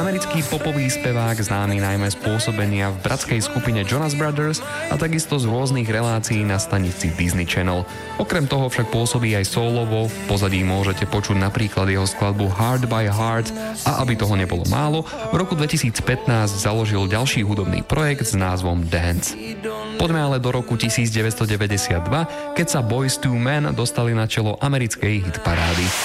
americký popový spevák známy najmä z pôsobenia v bratskej skupine Jonas Brothers a takisto z rôznych relácií na stanici Disney Channel. Okrem toho však pôsobí aj solovo, v pozadí môžete počuť napríklad jeho skladbu Heart by Heart a aby toho nebolo málo, v roku 2015 založil ďalší hudobný projekt s názvom Dance. Poďme ale do roku 1992, keď sa Boyz II Men dostali na čelo americkej hitparády.